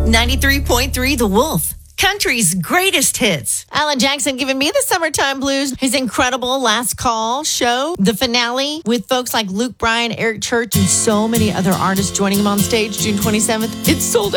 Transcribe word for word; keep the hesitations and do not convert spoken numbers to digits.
ninety-three point three The Wolf, country's greatest hits. Alan Jackson giving me the summertime blues. His incredible Last Call show, the finale with folks like Luke Bryan, Eric Church, and so many other artists joining him on stage June twenty-seventh. It's sold out.